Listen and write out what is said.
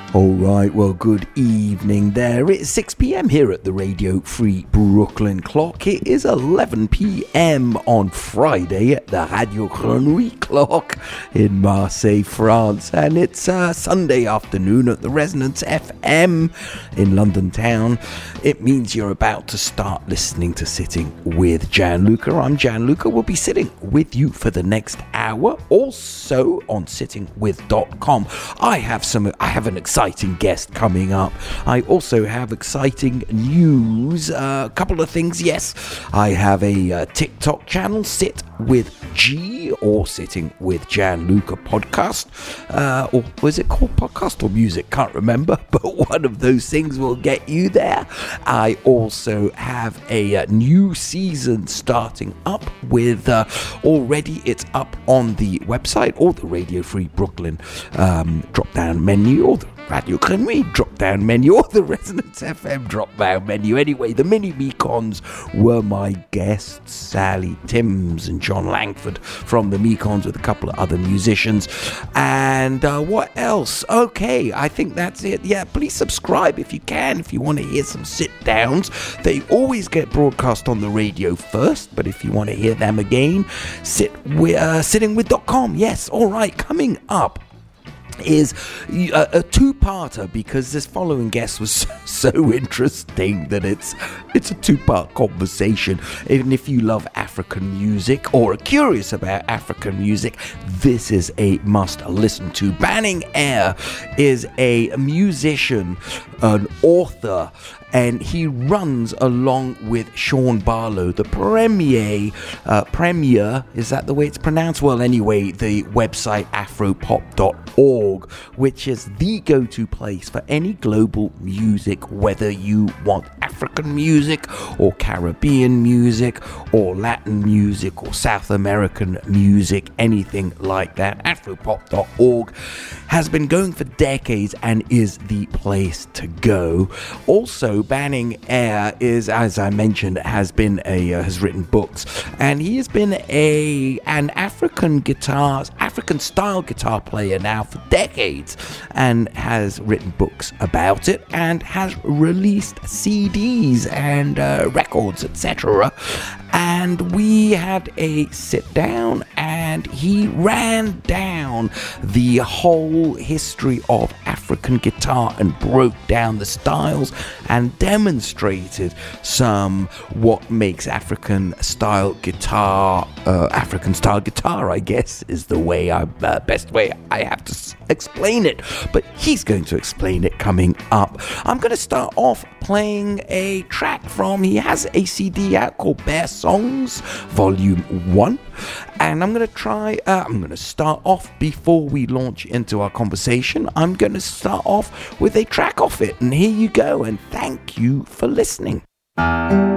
All right, well, good evening there. It's 6 p.m. here at the Radio Free Brooklyn clock. It is 11 p.m. on Friday at the Radio Grenouille clock in Marseille, France. And it's Sunday afternoon at the Resonance FM in London town. It means you're about to start listening to Sitting with Gianluca. I'm Gianluca. We'll be sitting with you for the next hour. Also on sittingwith.com, I have an exciting guest coming up. I also have exciting news. A couple of things. Yes, I have a TikTok channel, Sit with G, or Sitting with Gianluca podcast. Or was it called podcast or music? Can't remember, but one of those things will get you there. I also have a new season starting up with already it's up on the website or the Radio Free Brooklyn drop down menu, or the Radio Grenouille drop-down menu, or the Resonance FM drop-down menu. Anyway, the mini Mekons were my guests, Sally Timms and John Langford from the Mekons, with a couple of other musicians. And what else? Okay, I think that's it. Yeah, please subscribe if you can, if you want to hear some sit-downs. They always get broadcast on the radio first, but if you want to hear them again, sittingwith.com. Yes, all right, coming up is a two-parter, because this following guest was so interesting that it's a two-part conversation. Even if you love African music or are curious about African music, this is a must listen to. Banning Eyre is a musician, an author, and he runs along with Sean Barlow, the premier, is that the way it's pronounced? Well, anyway, the website afropop.org, which is the go-to place for any global music, whether you want African music or Caribbean music or Latin music or South American music, anything like that. Afropop.org has been going for decades and is the place to go. Also, Banning Eyre is, as I mentioned, has written books, and he has been an African style guitar player now for decades, and has written books about it, and has released CDs and records, etc. And we had a sit down, and he ran down the whole history of African guitar and broke down the styles and demonstrated what makes African style guitar, I guess, is the best way I have to explain it. But he's going to explain it coming up. I'm going to start off playing a track he has a CD out called Bare Songs Volume 1, and I'm going to start off, before we launch into our conversation, I'm going to start off with a track off it, and here you go, and thank you for listening.